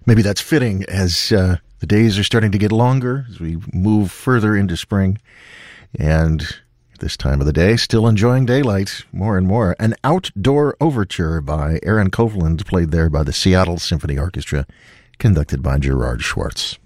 Maybe that's fitting as the days are starting to get longer as we move further into spring. And this time of the day, still enjoying daylight more and more. An outdoor overture by Aaron Copland, played there by the Seattle Symphony Orchestra, conducted by Gerard Schwartz.